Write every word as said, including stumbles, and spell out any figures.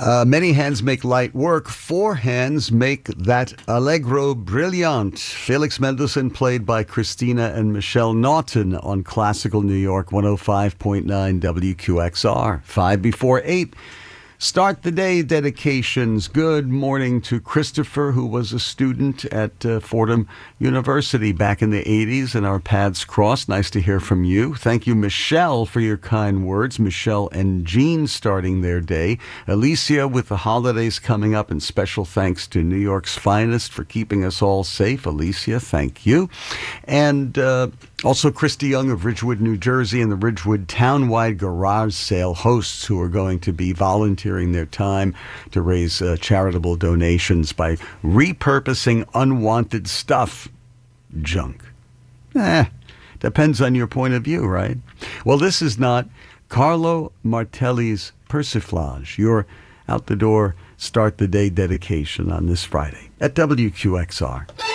Uh, many hands make light work. Four hands make that Allegro brilliant. Felix Mendelssohn, played by Christina and Michelle Naughton on Classical New York one oh five point nine W Q X R. Five before eight. Start the day dedications. Good morning to Christopher, who was a student at uh, Fordham University back in the eighties, and our paths crossed. Nice to hear from you. Thank you, Michelle, for your kind words. Michelle and Jean starting their day. Alicia, with the holidays coming up, and special thanks to New York's finest for keeping us all safe. Alicia, thank you. And uh, also Christy Young of Ridgewood, New Jersey, and the Ridgewood Townwide Garage Sale hosts, who are going to be volunteering their time to raise uh, charitable donations by repurposing unwanted stuff. Junk. Eh, depends on your point of view, right? Well, this is not Carlo Martelli's Persiflage, your out the door, start the day dedication on this Friday at W Q X R.